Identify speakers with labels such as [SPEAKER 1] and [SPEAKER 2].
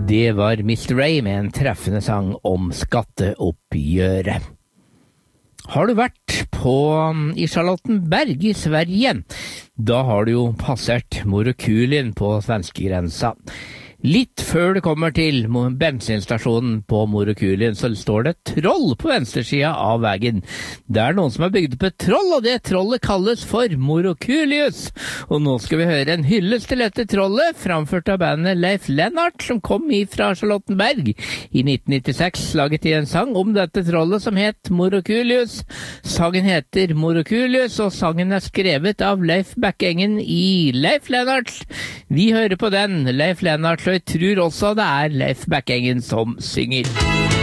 [SPEAKER 1] Det var Mr. Ray med en treffende sang om skatteoppgjøret. Har du vært i Charlottenberg i Sverige? Da har du jo passert Morokulien på svenskegrensa. Litt før du kommer til bensinstasjonen på Morokulien, så står det et troll på venstresida av veien. Det er noen som har bygd opp et troll, og det trollet kalles for Morokulius. Og nå skal vi høre en hyllest til dette trollet, framført av bandet Leif Lennart, som kom fra Charlottenberg. I 1996 laget de en sang om dette trollet som het Morokulius. Sangen heter Morokulius, og sangen er skrevet av Leif Bekkengen i Leif Lennart. Vi hører på den, Leif Lennart, så jeg tror også det er Leif Bekkengen som synger.